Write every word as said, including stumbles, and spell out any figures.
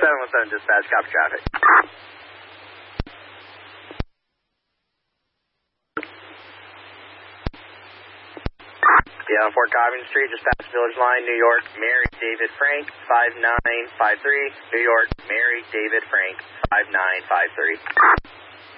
seven one seven dispatch, copy traffic. Yeah, on Fort Covington Street, just past Village Line, New York, Mary David Frank, five nine five three. New York, Mary David Frank, five nine five three.